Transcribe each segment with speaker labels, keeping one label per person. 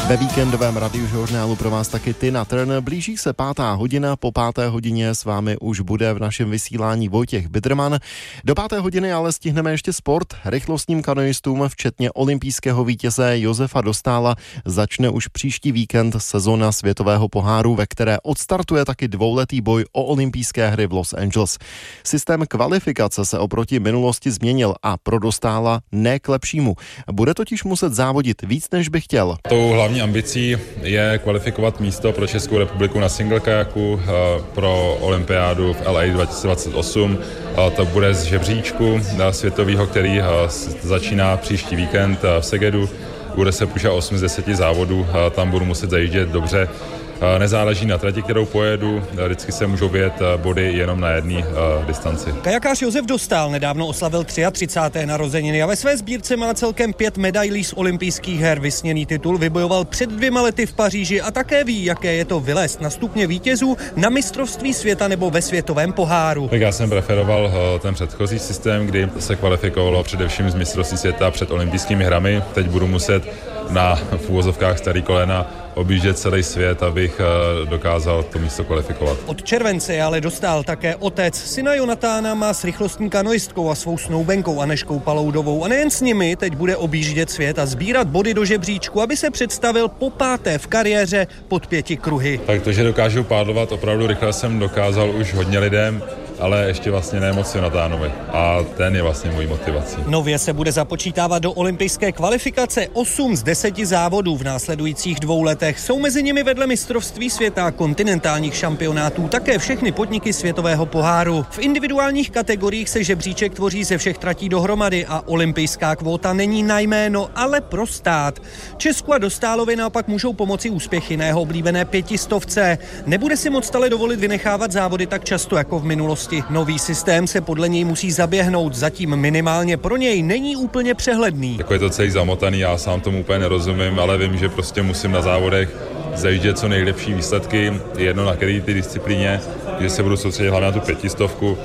Speaker 1: Ve víkendovém radiožurnálu pro vás taky Tina Turner. Blíží se 5. hodina, po 5. hodině s vámi už bude v našem vysílání Vojtěch Bidrman. Do 5. hodiny ale stihneme ještě sport. Rychlostním kanoistům, včetně olympijského vítěze Josefa Dostála, začne už příští víkend sezona světového poháru, ve které odstartuje taky dvouletý boj o olympijské hry v Los Angeles. Systém kvalifikace se oproti minulosti změnil a pro Dostála ne k lepšímu. Bude totiž muset závodit víc, než by chtěl.
Speaker 2: Tou hlavní ambicí je kvalifikovat místo pro Českou republiku na single kajaku pro olympiádu v LA 2028. To bude z žebříčku světového, který začíná příští víkend v Segedu. Bude se počítat 8 z 10 závodů, tam budu muset zajíždět dobře. Nezáleží na trati, kterou pojedu, vždycky se můžou vyjet body jenom na jedné distanci.
Speaker 3: Kajakář Josef Dostál nedávno oslavil 33. narozeniny a ve své sbírce má celkem 5 medailí z olympijských her. Vysněný titul vybojoval před 2 lety v Paříži a také ví, jaké je to vylézt na stupně vítězů na mistrovství světa nebo ve světovém poháru.
Speaker 2: Tak já jsem preferoval ten předchozí systém, kdy se kvalifikovalo především z mistrovství světa před olympijskými hrami. Teď budu muset na v uvozovkách starý kolena objíždět celý svět, abych dokázal to místo kvalifikovat.
Speaker 3: Od července ale Dostál také otec. Syna Jonatána má s rychlostní kanoistkou a svou snoubenkou Anežkou Paloudovou. A nejen s nimi teď bude objíždět svět a sbírat body do žebříčku, aby se představil po 5. v kariéře pod 5 kruhy.
Speaker 2: Tak to, že dokážu pádlovat opravdu rychle, jsem dokázal už hodně lidem, ale ještě vlastně ne moc Jonatánovi. A ten je vlastně mojí motivací.
Speaker 3: Nově se bude započítávat do olympijské kvalifikace 8 z 10 závodů v následujících 2 letech. Jsou mezi nimi vedle mistrovství světa a kontinentálních šampionátů také všechny podniky světového poháru. V individuálních kategoriích se žebříček tvoří ze všech tratí dohromady a olympijská kvóta není na jméno, ale pro stát. Česku a Dostálovi naopak můžou pomoci úspěchy na jeho oblíbené 500. Nebude si moc ale dovolit vynechávat závody tak často jako v minulosti. Nový systém se podle něj musí zaběhnout, zatím minimálně pro něj není úplně přehledný.
Speaker 2: Jako je to celý zamotaný, já sám tomu úplně nerozumím, ale vím, že prostě musím na závodech zajíždět co nejlepší výsledky, jedno na který ty disciplíně, že se budu soustředit hlavně na tu 500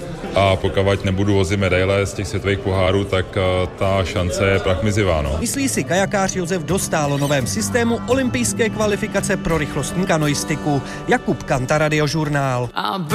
Speaker 2: a pokud nebudu vozit medaile z těch světových pohárů, tak ta šance je prach mizivá.
Speaker 3: Myslí si kajakář Josef Dostál o novém systému olympijské kvalifikace pro rychlostní kanoistiku. Jakub Kanta, Radiožurnál.